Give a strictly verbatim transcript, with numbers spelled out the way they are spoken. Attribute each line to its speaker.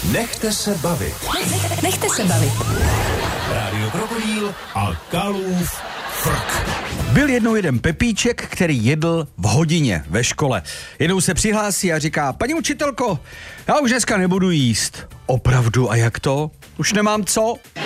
Speaker 1: Nechte se bavit.
Speaker 2: Nechte se bavit.
Speaker 1: Rádio Krokodýl a Kalův frk.
Speaker 3: Byl jednou jeden Pepíček, který jedl v hodině ve škole. Jednou se přihlásí a říká: paní učitelko, já už dneska nebudu jíst. Opravdu, a jak to? Už nemám co?